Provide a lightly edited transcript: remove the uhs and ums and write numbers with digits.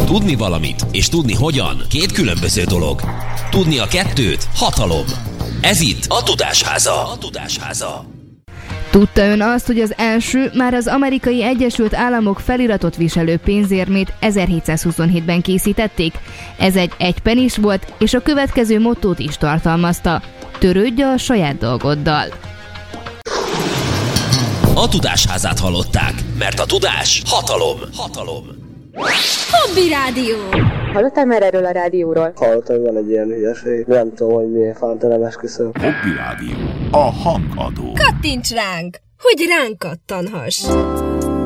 Tudni valamit és tudni hogyan két különböző dolog. Tudni a kettőt hatalom. Ez itt a Tudásháza. Tudta ön azt, hogy az első, már az Amerikai Egyesült Államok feliratot viselő pénzérmét 1727-ben készítették? Ez egy egypenis volt, és a következő mottót is tartalmazta: törődj a saját dolgoddal. A Tudásházát hallották, mert a tudás hatalom. Hobby Rádió! Hallottál már erről a rádióról? Hallottam, van egy ilyen hülyeség. Nem tudom, hogy milyen fánta, nem esküszöm. Hobby Rádió. A hangadó. Kattints ránk, hogy ránk kattanhass!